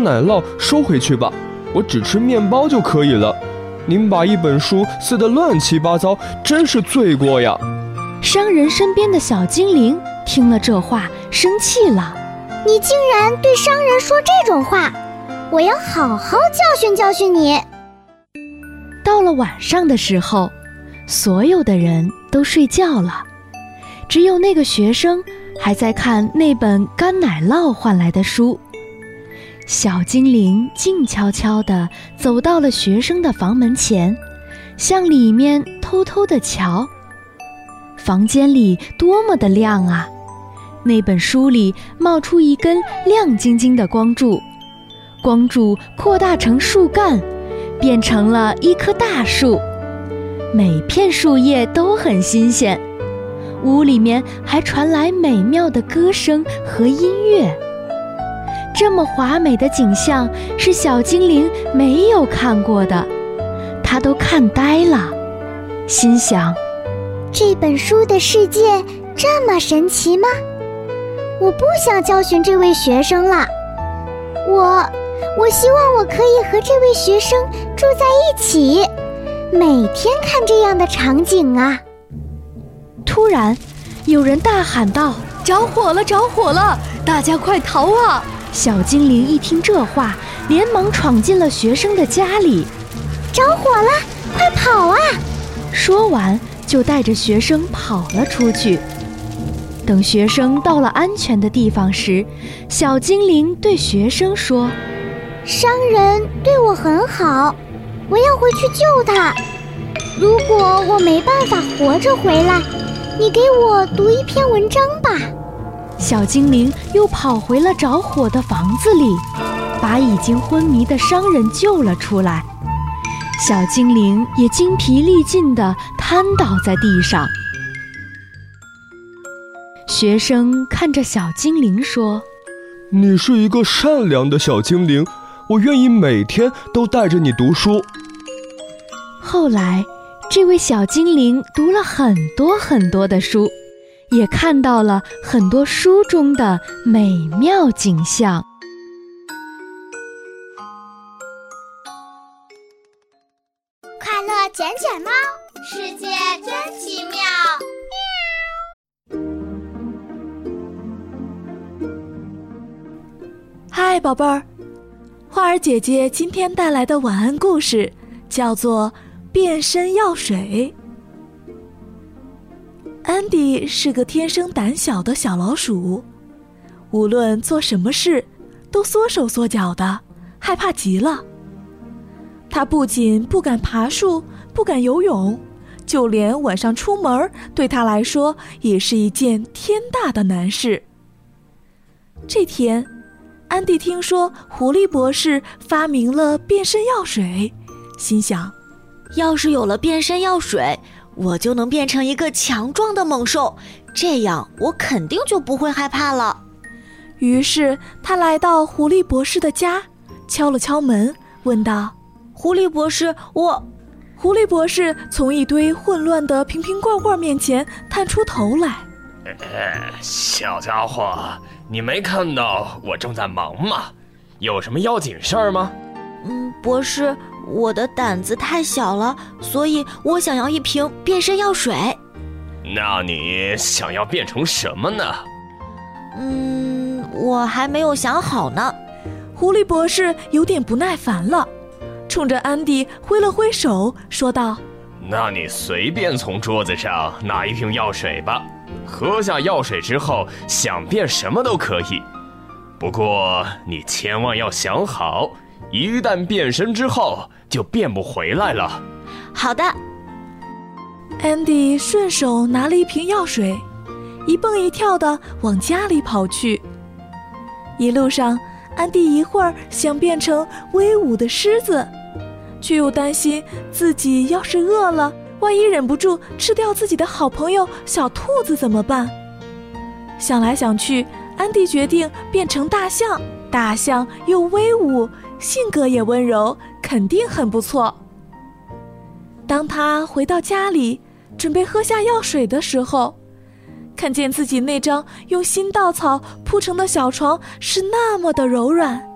奶酪收回去吧，我只吃面包就可以了。您把一本书撕得乱七八糟，真是罪过呀！ 商人身边的小精灵听了这话，生气了。 你竟然对商人说这种话，我要好好教训教训你。 到了晚上的时候，所有的人都睡觉了，只有那个学生还在看那本干奶酪换来的书。小精灵静悄悄地走到了学生的房门前，向里面偷偷地瞧。房间里多么的亮啊！那本书里冒出一根亮晶晶的光柱，光柱扩大成树干，变成了一棵大树，每片树叶都很新鲜。屋里面还传来美妙的歌声和音乐。这么华美的景象是小精灵没有看过的，他都看呆了，心想： 这本书的世界这么神奇吗？我不想教训这位学生了，我希望我可以和这位学生住在一起，每天看这样的场景啊。 突然有人大喊道：着火了，着火了，大家快逃啊！小精灵一听这话，连忙闯进了学生的家里。 着火了，快跑啊！ 说完就带着学生跑了出去。等学生到了安全的地方时，小精灵对学生说： 商人对我很好，我要回去救他。如果我没办法活着回来，你给我读一篇文章吧。 小精灵又跑回了着火的房子里，把已经昏迷的商人救了出来。小精灵也精疲力尽地瘫倒在地上。学生看着小精灵说： 你是一个善良的小精灵，我愿意每天都带着你读书。 后来这位小精灵读了很多很多的书，也看到了很多书中的美妙景象。 快乐卷卷猫，世界真奇妙。 嗨，宝贝儿，花儿姐姐今天带来的晚安故事叫做变身药水。安迪是个天生胆小的小老鼠，无论做什么事都缩手缩脚的，害怕极了。他不仅不敢爬树，不敢游泳，就连晚上出门对他来说也是一件天大的难事。这天，安迪听说狐狸博士发明了变身药水，心想， 要是有了变身药水，我就能变成一个强壮的猛兽，这样我肯定就不会害怕了。 于是他来到狐狸博士的家，敲了敲门，问道： 狐狸博士， 狐狸博士从一堆混乱的瓶瓶罐罐面前探出头来。 小家伙，你没看到我正在忙吗？有什么要紧事儿吗？ 博士，我的胆子太小了，所以我想要一瓶变身药水。 那你想要变成什么呢？ 我还没有想好呢。 狐狸博士有点不耐烦了，冲着安迪挥了挥手，说道： 那你随便从桌子上拿一瓶药水吧，喝下药水之后想变什么都可以，不过你千万要想好，一旦变身之后就变不回来了。 好的。 安迪顺手拿了一瓶药水，一蹦一跳地往家里跑去。一路上，安迪一会儿想变成威武的狮子，却又担心自己要是饿了，万一忍不住吃掉自己的好朋友小兔子怎么办？想来想去，安迪决定变成大象。大象又威武，性格也温柔，肯定很不错。当他回到家里，准备喝下药水的时候，看见自己那张用新稻草铺成的小床是那么的柔软，